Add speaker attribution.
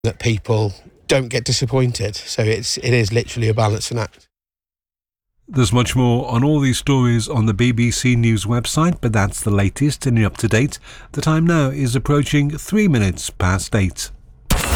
Speaker 1: that people don't get disappointed. So it is literally a balancing act.
Speaker 2: There's much more on all these stories on the BBC News website, but that's the latest and up to date. The time now is approaching 3 minutes past 8.